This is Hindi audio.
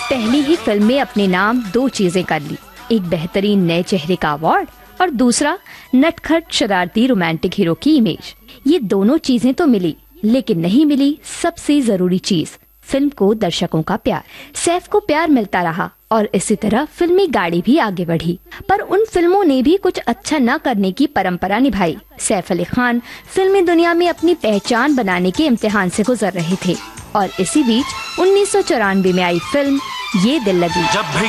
पहली ही फिल्म में अपने नाम 2 चीजें कर ली, एक बेहतरीन नए चेहरे का अवार्ड और दूसरा नटखट शरारती रोमांटिक हीरो की इमेज। ये दोनों चीजें तो मिली, लेकिन नहीं मिली सबसे जरूरी चीज, फिल्म को दर्शकों का प्यार। सैफ को प्यार मिलता रहा और इसी तरह फिल्मी गाड़ी भी आगे बढ़ी, पर उन फिल्मों ने भी कुछ अच्छा न करने की परंपरा निभाई। सैफ अली खान फिल्मी दुनिया में अपनी पहचान बनाने के इम्तिहान से गुजर रहे थे और इसी बीच 1994 में आई फिल्म ये दिल लगी। जब भी